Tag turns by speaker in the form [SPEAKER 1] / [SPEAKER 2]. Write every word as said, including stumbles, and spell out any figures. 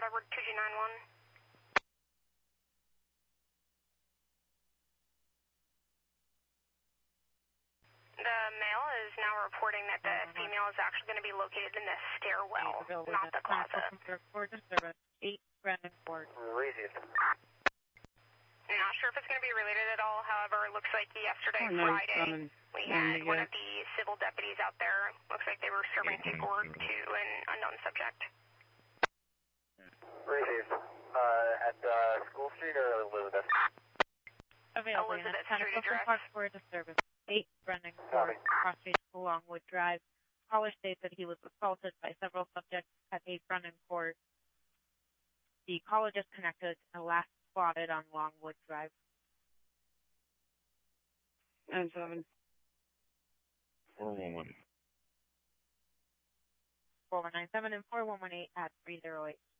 [SPEAKER 1] Edward two G nine one. The male is now reporting that the female is actually going to be located in the stairwell, not the closet.
[SPEAKER 2] For disturbance, eight Brandon Court.
[SPEAKER 3] Received.
[SPEAKER 1] I'm not sure if it's going to be related at all. However, it looks like yesterday,
[SPEAKER 2] Oh, no,
[SPEAKER 1] Friday,
[SPEAKER 2] um,
[SPEAKER 1] we had one
[SPEAKER 2] get...
[SPEAKER 1] of the civil deputies out there. Looks like they were serving paperwork to an unknown subject.
[SPEAKER 3] Received. Uh, at uh, School Street or Elizabeth?
[SPEAKER 2] Available
[SPEAKER 1] Elizabeth
[SPEAKER 2] unit,
[SPEAKER 1] Street address.
[SPEAKER 2] Park for disturbance, eight Brennan Court, cross street Longwood Drive. Caller states that he was assaulted by several subjects at eight Brennan Court. The caller disconnected and last spotted on Longwood Drive.
[SPEAKER 4] nine seven.
[SPEAKER 5] four one one.
[SPEAKER 2] four one nine seven and four one one eight at three zero eight.